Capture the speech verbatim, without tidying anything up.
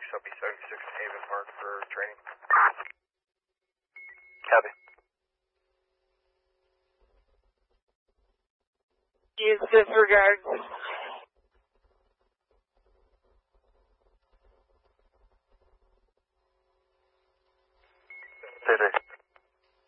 I'll be seventy-six in Haven Park for training. Copy. Use disregard.